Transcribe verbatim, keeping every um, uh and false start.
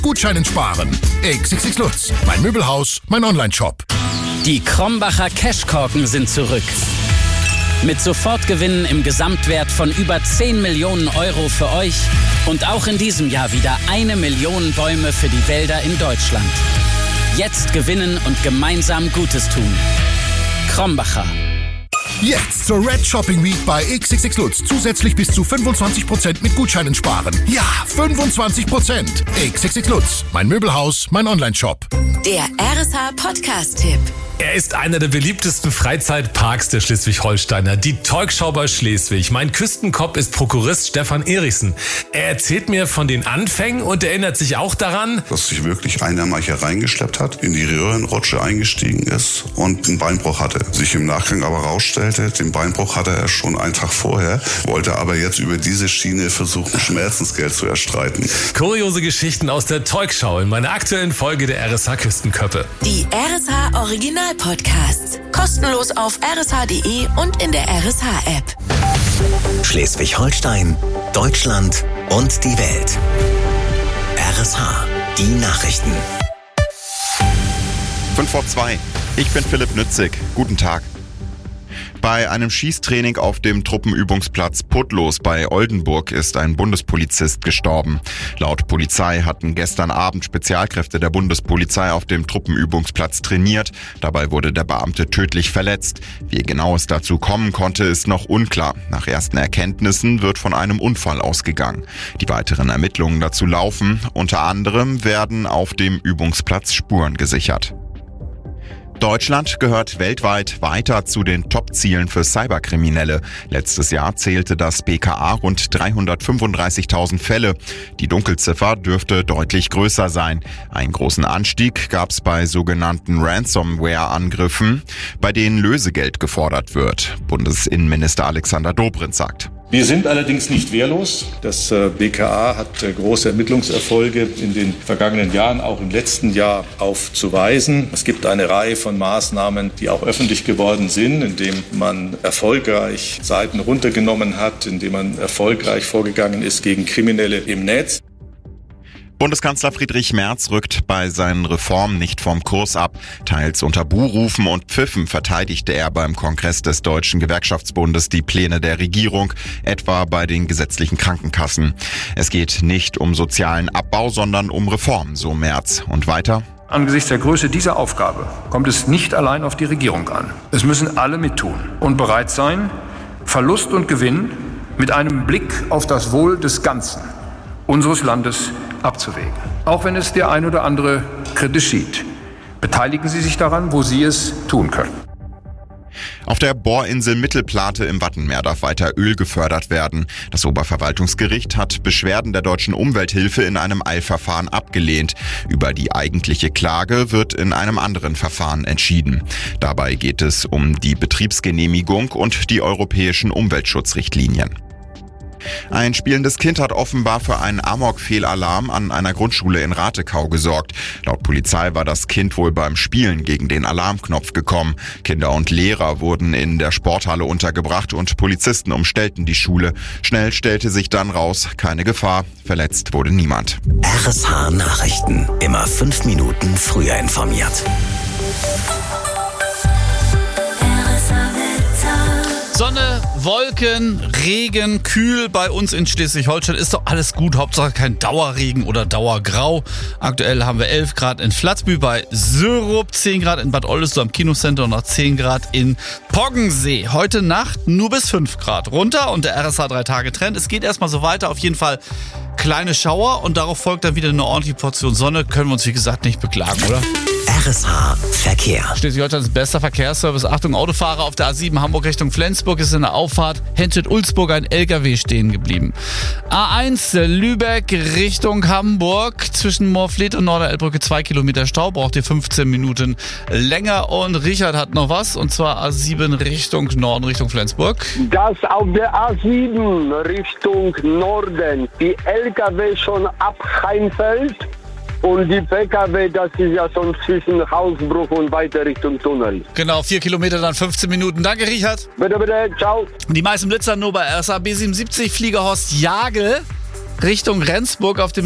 Gutscheinen sparen. X X X Lutz, mein Möbelhaus, mein Onlineshop. Die Krombacher Cashkorken sind zurück. Mit Sofortgewinnen im Gesamtwert von über zehn Millionen Euro für euch und auch in diesem Jahr wieder eine Million Bäume für die Wälder in Deutschland. Jetzt gewinnen und gemeinsam Gutes tun. Krombacher. Jetzt zur Red Shopping Week bei X X X Lutz zusätzlich bis zu fünfundzwanzig Prozent mit Gutscheinen sparen. Ja, fünfundzwanzig Prozent. X X X Lutz, mein Möbelhaus, mein Onlineshop. Der R S H Podcast-Tipp. Er ist einer der beliebtesten Freizeitparks der Schleswig-Holsteiner, die Teugschau bei Schleswig. Mein Küstenkopf ist Prokurist Stefan Erichsen. Er erzählt mir von den Anfängen und erinnert sich auch daran, dass sich wirklich einer mal hier reingeschleppt hat, in die Röhrenrutsche eingestiegen ist und einen Beinbruch hatte. Sich im Nachgang aber rausstellte, den Beinbruch hatte er schon einen Tag vorher, wollte aber jetzt über diese Schiene versuchen, Schmerzensgeld zu erstreiten. Kuriose Geschichten aus der Teugschau in meiner aktuellen Folge der R S H Küstenköppe. Die R S H Original Podcasts. Kostenlos auf r s h punkt d e und in der R S H-App. Schleswig-Holstein, Deutschland und die Welt. R S H, die Nachrichten. fünf vor zwei. Ich bin Philipp Nützig. Guten Tag. Bei einem Schießtraining auf dem Truppenübungsplatz Putlos bei Oldenburg ist ein Bundespolizist gestorben. Laut Polizei hatten gestern Abend Spezialkräfte der Bundespolizei auf dem Truppenübungsplatz trainiert. Dabei wurde der Beamte tödlich verletzt. Wie genau es dazu kommen konnte, ist noch unklar. Nach ersten Erkenntnissen wird von einem Unfall ausgegangen. Die weiteren Ermittlungen dazu laufen. Unter anderem werden auf dem Übungsplatz Spuren gesichert. Deutschland gehört weltweit weiter zu den Top-Zielen für Cyberkriminelle. Letztes Jahr zählte das B K A rund dreihundertfünfunddreißigtausend Fälle. Die Dunkelziffer dürfte deutlich größer sein. Einen großen Anstieg gab es bei sogenannten Ransomware-Angriffen, bei denen Lösegeld gefordert wird. Bundesinnenminister Alexander Dobrindt sagt: Wir sind allerdings nicht wehrlos. Das B K A hat große Ermittlungserfolge in den vergangenen Jahren, auch im letzten Jahr aufzuweisen. Es gibt eine Reihe von Maßnahmen, die auch öffentlich geworden sind, indem man erfolgreich Seiten runtergenommen hat, indem man erfolgreich vorgegangen ist gegen Kriminelle im Netz. Bundeskanzler Friedrich Merz rückt bei seinen Reformen nicht vom Kurs ab. Teils unter Buhrufen und Pfiffen verteidigte er beim Kongress des Deutschen Gewerkschaftsbundes die Pläne der Regierung, etwa bei den gesetzlichen Krankenkassen. Es geht nicht um sozialen Abbau, sondern um Reformen, so Merz. Und weiter: Angesichts der Größe dieser Aufgabe kommt es nicht allein auf die Regierung an. Es müssen alle mittun und bereit sein, Verlust und Gewinn mit einem Blick auf das Wohl des Ganzen unseres Landes abzuwägen. Auch wenn es der ein oder andere kritisch sieht. Beteiligen Sie sich daran, wo Sie es tun können. Auf der Bohrinsel Mittelplate im Wattenmeer darf weiter Öl gefördert werden. Das Oberverwaltungsgericht hat Beschwerden der Deutschen Umwelthilfe in einem Eilverfahren abgelehnt. Über die eigentliche Klage wird in einem anderen Verfahren entschieden. Dabei geht es um die Betriebsgenehmigung und die europäischen Umweltschutzrichtlinien. Ein spielendes Kind hat offenbar für einen Amok-Fehlalarm an einer Grundschule in Ratekau gesorgt. Laut Polizei war das Kind wohl beim Spielen gegen den Alarmknopf gekommen. Kinder und Lehrer wurden in der Sporthalle untergebracht und Polizisten umstellten die Schule. Schnell stellte sich dann raus, keine Gefahr. Verletzt wurde niemand. R S H Nachrichten. Immer fünf Minuten früher informiert. Sonne, Wolken, Regen, kühl bei uns in Schleswig-Holstein. Ist doch alles gut, Hauptsache kein Dauerregen oder Dauergrau. Aktuell haben wir elf Grad in Flatzbühl bei Syrup, zehn Grad in Bad Oldesloe am Kinocenter und noch zehn Grad in Poggensee. Heute Nacht nur bis fünf Grad runter und der R S H drei Tage Trend. Es geht erstmal so weiter, auf jeden Fall kleine Schauer und darauf folgt dann wieder eine ordentliche Portion Sonne. Können wir uns wie gesagt nicht beklagen, oder? R S H Verkehr. Schleswig-Holsteins bester Verkehrsservice. Achtung, Autofahrer auf der A sieben Hamburg Richtung Flensburg ist in der Auffahrt Henstedt-Ulzburg ein L K W stehen geblieben. A eins Lübeck Richtung Hamburg zwischen Moorfleet und Norderelbbrücke zwei Kilometer Stau, braucht ihr fünfzehn Minuten länger. Und Richard hat noch was, und zwar A sieben Richtung Norden, Richtung Flensburg. Das auf der A sieben Richtung Norden, die L K W schon ab Heinfeld. Und die P K W, das ist ja schon zwischen Hausbruch und weiter Richtung Tunnel. Genau, vier Kilometer, dann fünfzehn Minuten. Danke, Richard. Bitte, bitte, ciao. Die meisten Blitzer nur bei R S A B siebenundsiebzig, Fliegerhorst Jagel Richtung Rendsburg auf dem